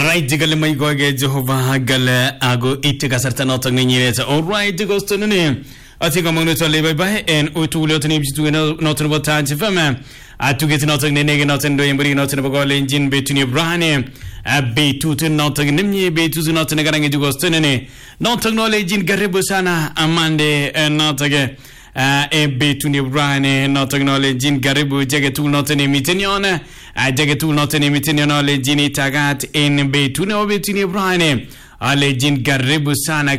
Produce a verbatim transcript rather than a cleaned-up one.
Alright, digale mai goge Jehovah gale ago ite kasarta notang ninyereta. Alright, gosto nene. Ati ko mangno tole bye bye en otu lotni bitu notno botanti fama. Atu get notang nene notang do yembri notno bogole engine betuni brane. Abe tutu notang nimye be tutu notang garange gosto nene. Notang knowledge in garebo sana amande notage. E betuni brane notang knowledge in garebo jage tu notne miteniona. Jage tu notne miteniona le jini tagat en betuni obetuni brane. Ale jin garebo sana